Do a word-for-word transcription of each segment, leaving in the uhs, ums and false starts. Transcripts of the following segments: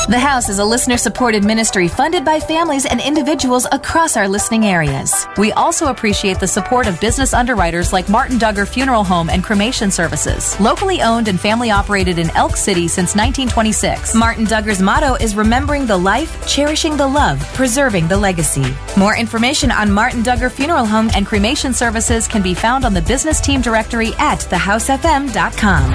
The House is a listener-supported ministry funded by families and individuals across our listening areas. We also appreciate the support of business underwriters like Martin Duggar Funeral Home and Cremation Services, locally owned and family-operated in Elk City since nineteen twenty-six. Martin Duggar's motto is remembering the life, cherishing the love, preserving the legacy. More information on Martin Duggar Funeral Home and Cremation Services can be found on the business team directory at the house f m dot com.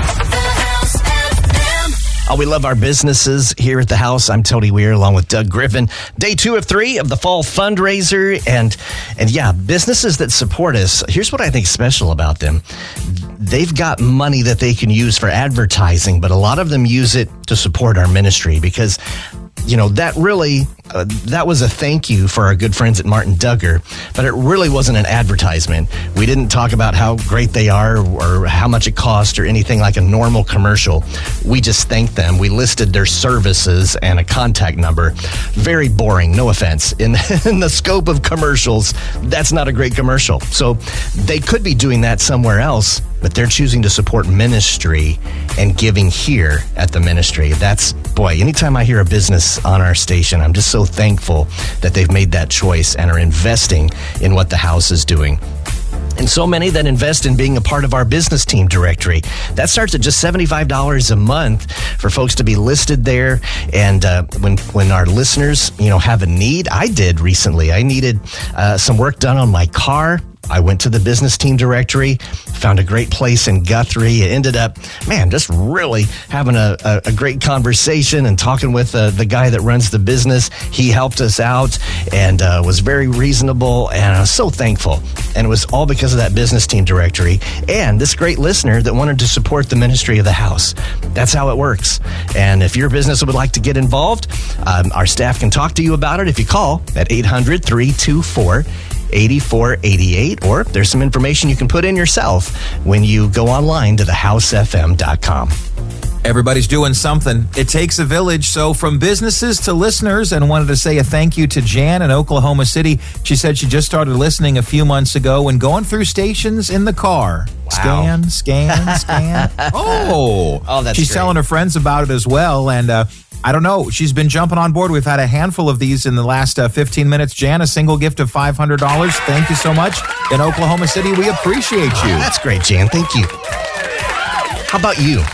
Oh, we love our businesses here at the house. I'm Tony Weir along with Doug Griffin. Day two of three of the fall fundraiser. And, and yeah, businesses that support us, here's what I think special about them. They've got money that they can use for advertising, but a lot of them use it to support our ministry because, you know, that really, uh, that was a thank you for our good friends at Martin Duggar, but it really wasn't an advertisement. We didn't talk about how great they are or how much it cost or anything like a normal commercial. We just thanked them. We listed their services and a contact number. Very boring, no offense. In, in the scope of commercials, that's not a great commercial. So they could be doing that somewhere else, but they're choosing to support ministry and giving here at the ministry. That's, boy, anytime I hear a business on our station, I'm just so thankful that they've made that choice and are investing in what the house is doing. And so many that invest in being a part of our business team directory. That starts at just seventy-five dollars a month for folks to be listed there. And uh, when when our listeners, you know, have a need, I did recently. I needed uh, some work done on my car. I went to the business team directory, found a great place in Guthrie. It ended up, man, just really having a, a, a great conversation and talking with uh, the guy that runs the business. He helped us out and uh, was very reasonable, and I was so thankful. And it was all because of that business team directory and this great listener that wanted to support the ministry of the house. That's how it works. And if your business would like to get involved, um, our staff can talk to you about it if you call at eight hundred, three two four, eight four eight eight, or there's some information you can put in yourself when you go online to the house f m dot com. Everybody's doing something. It takes a village. So from businesses to listeners, and wanted to say a thank you to Jan in Oklahoma City. She said she just started listening a few months ago and going through stations in the car. Wow. Scan, scan, scan. Oh, oh that's She's great. telling her friends about it as well. And uh, I don't know. She's been jumping on board. We've had a handful of these in the last uh, fifteen minutes. Jan, a single gift of five hundred dollars. Thank you so much. In Oklahoma City, we appreciate you. That's great, Jan. Thank you. How about you?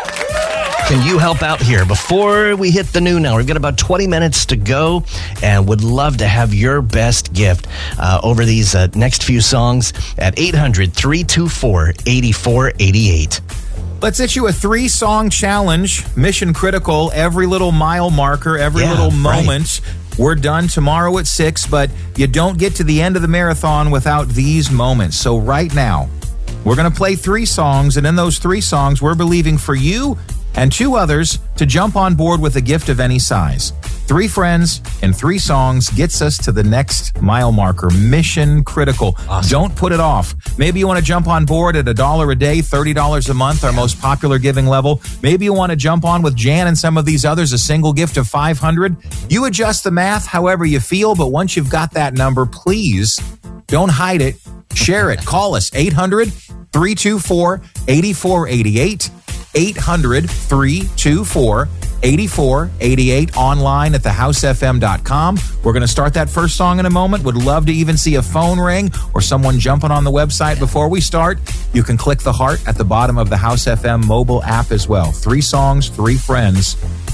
Can you help out here before we hit the noon hour? We've got about twenty minutes to go and would love to have your best gift uh, over these uh, next few songs at eight hundred, three two four, eight four eight eight. Let's issue a three-song challenge, mission critical, every little mile marker, every Yeah, little right. moment. We're done tomorrow at six, but you don't get to the end of the marathon without these moments. So right now, we're going to play three songs, and in those three songs, we're believing for you and two others to jump on board with a gift of any size. Three friends and three songs gets us to the next mile marker. Mission critical. Awesome. Don't put it off. Maybe you want to jump on board at a dollar a day, thirty dollars a month, our most popular giving level. Maybe you want to jump on with Jan and some of these others, a single gift of five hundred dollars. You adjust the math however you feel, but once you've got that number, please don't hide it. Share it. Call us eight hundred, three two four, eight four eight eight. eight hundred, three two four, eight four eight eight, online at the house f m dot com. We're going to start that first song in a moment. Would love to even see a phone ring or someone jumping on the website before we start. You can click the heart at the bottom of the House F M mobile app as well. Three songs, three friends.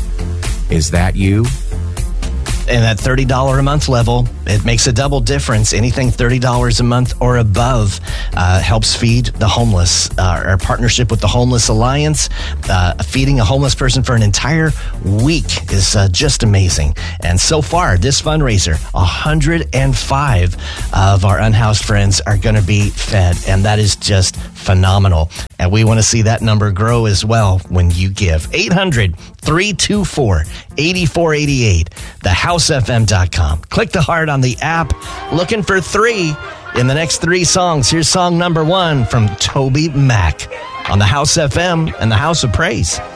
Is that you? And that thirty dollars a month level, it makes a double difference. Anything thirty dollars a month or above uh, helps feed the homeless. Uh, our partnership with the Homeless Alliance, uh, feeding a homeless person for an entire week is uh, just amazing. And so far, this fundraiser, one hundred five of our unhoused friends are going to be fed. And that is just phenomenal. And we want to see that number grow as well when you give. eight hundred, three two four, eight four eight eight, the house f m dot com. Click the heart on the app. Looking for three in the next three songs. Here's song number one from Toby Mac on the House F M and the House of Praise.